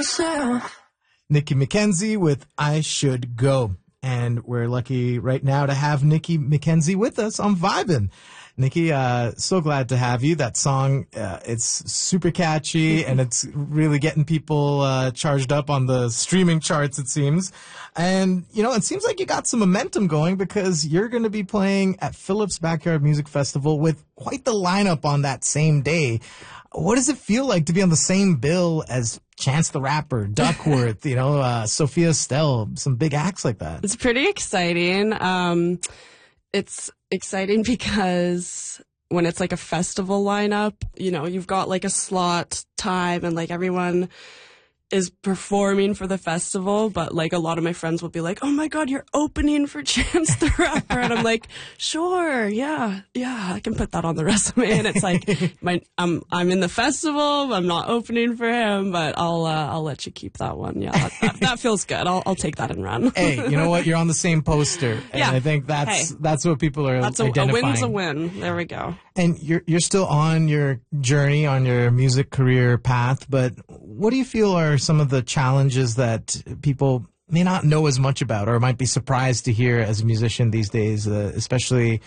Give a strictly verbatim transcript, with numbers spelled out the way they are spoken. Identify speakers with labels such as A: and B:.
A: yourself.
B: Nikki McKenzie with I Should Go. And we're lucky right now to have Nikki McKenzie with us on Vibin'. Nikki, uh, so glad to have you. That song, uh, it's super catchy and it's really getting people uh, charged up on the streaming charts, it seems. And, you know, it seems like you got some momentum going because you're going to be playing at Phillips Backyard Music Festival with quite the lineup on that same day. What does it feel like to be on the same bill as Chance the Rapper, Duckworth, you know, uh, Sophia Stell, some big acts like that?
C: It's pretty exciting. Um, it's exciting because when it's like a festival lineup, you know, you've got like a slot time and like everyone is performing for the festival, but like a lot of my friends will be like, oh my God, you're opening for Chance the Rapper. And I'm like, sure, yeah, yeah, I can put that on the resume. And it's like, my, I'm, I'm in the festival, I'm not opening for him, but I'll, uh, I'll let you keep that one. Yeah, that, that, that feels good. I'll, I'll take that and run.
B: Hey, you know what? You're on the same poster. And
C: yeah.
B: I think that's,
C: hey,
B: that's what people are
C: that's a,
B: identifying.
C: A win's a win. There we go.
B: And you're you're still on your journey, on your music career path, but what do you feel are some of the challenges that people may not know as much about or might be surprised to hear as a musician these days, uh, especially